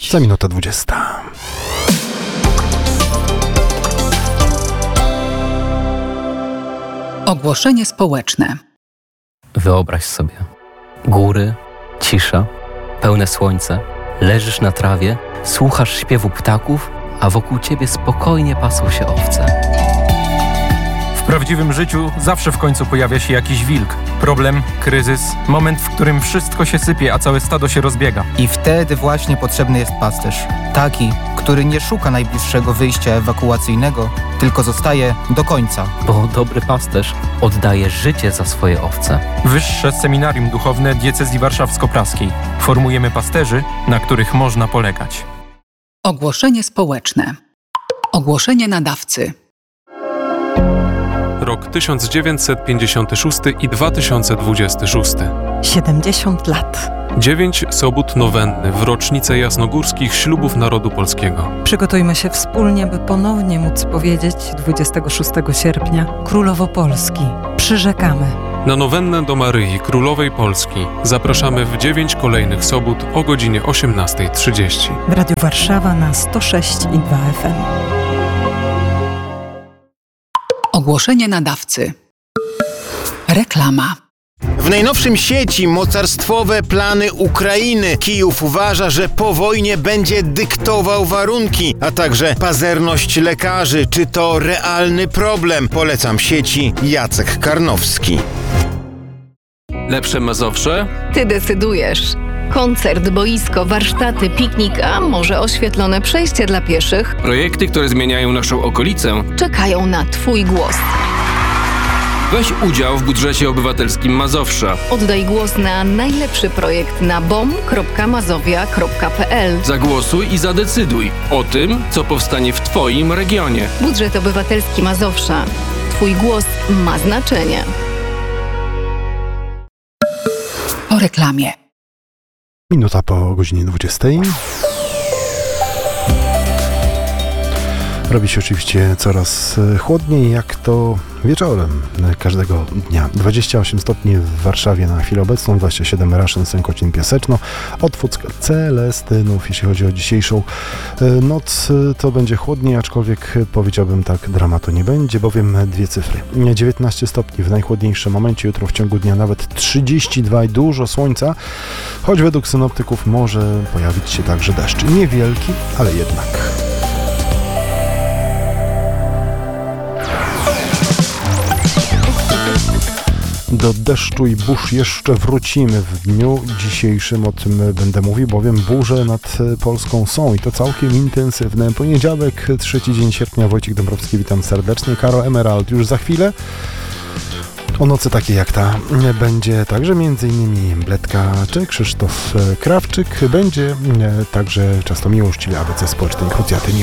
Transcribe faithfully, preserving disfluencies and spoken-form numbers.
Za minuta dwudziesta. Ogłoszenie społeczne. Wyobraź sobie. Góry, cisza, pełne słońce. Leżysz na trawie, słuchasz śpiewu ptaków, a wokół ciebie spokojnie pasą się owce. W prawdziwym życiu zawsze w końcu pojawia się jakiś wilk. Problem, kryzys, moment, w którym wszystko się sypie, a całe stado się rozbiega. I wtedy właśnie potrzebny jest pasterz. Taki, który nie szuka najbliższego wyjścia ewakuacyjnego, tylko zostaje do końca. Bo dobry pasterz oddaje życie za swoje owce. Wyższe Seminarium Duchowne Diecezji Warszawsko-Praskiej. Formujemy pasterzy, na których można polegać. Ogłoszenie społeczne. Ogłoszenie nadawcy. Rok tysiąc dziewięćset pięćdziesiąty szósty i dwa tysiące dwudziesty szósty. siedemdziesiąt lat. Dziewięć sobót nowenny w rocznicę jasnogórskich ślubów narodu polskiego. Przygotujmy się wspólnie, by ponownie móc powiedzieć dwudziestego szóstego sierpnia Królowo Polski. Przyrzekamy. Na nowennę do Maryi Królowej Polski zapraszamy w dziewięć kolejnych sobót o godzinie osiemnasta trzydzieści. W Radiu Warszawa na sto sześć i dwa F M. Ogłoszenie nadawcy. Reklama. W najnowszym sieci mocarstwowe plany Ukrainy. Kijów uważa, że po wojnie będzie dyktował warunki, a także pazerność lekarzy. Czy to realny problem? Polecam sieci Jacek Karnowski. Lepsze Mazowsze? Ty decydujesz. Koncert, boisko, warsztaty, piknik, a może oświetlone przejście dla pieszych? Projekty, które zmieniają naszą okolicę. Czekają na Twój głos. Weź udział w budżecie obywatelskim Mazowsza. Oddaj głos na najlepszy projekt na bom kropka mazowia kropka p l. Zagłosuj i zadecyduj o tym, co powstanie w Twoim regionie. Budżet obywatelski Mazowsza. Twój głos ma znaczenie. Po reklamie. Minuta po godzinie dwudziestej. Robi się oczywiście coraz chłodniej, jak to wieczorem każdego dnia. dwadzieścia osiem stopni w Warszawie na chwilę obecną, dwadzieścia siedem Raszyn, Sękocin, Piaseczno, Otwocka, Celestynów. Jeśli chodzi o dzisiejszą noc, to będzie chłodniej, aczkolwiek powiedziałbym tak, dramatu nie będzie, bowiem dwie cyfry. dziewiętnaście stopni w najchłodniejszym momencie, jutro w ciągu dnia nawet trzydzieści dwa i dużo słońca, choć według synoptyków może pojawić się także deszcz. Niewielki, ale jednak. Do deszczu i burz jeszcze wrócimy w dniu dzisiejszym, o tym będę mówił, bowiem burze nad Polską są i to całkiem intensywne. Poniedziałek, trzeci dzień sierpnia, Wojciech Dąbrowski, witam serdecznie. Karo Emerald już za chwilę. O nocy takiej jak ta będzie także m.in. Bledka czy Krzysztof Krawczyk. Będzie także często miłościwie A B C Społecznej Krucjaty.